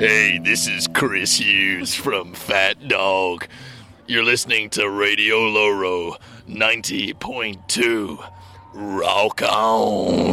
Hey, this is Chris Hughes from Fat Dog. You're listening to Radio Loro 90.2. Rock on.